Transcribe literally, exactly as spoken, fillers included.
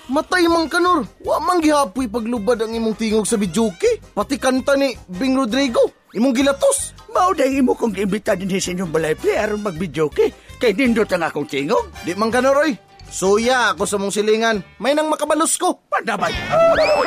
Matay mang kanor, wa mang gihapoy paglubad ang imong tingog sa videoke. Pati kanta ni Bing Rodrigo, imong gilatos. Mao dahil imo kong imbita din sa inyong balay play aron mag-videoke. Kay nindot ang akong tingog. Di mang kanor oy. Suya ako sa mong silingan, may nang makabalos ko. Panabay.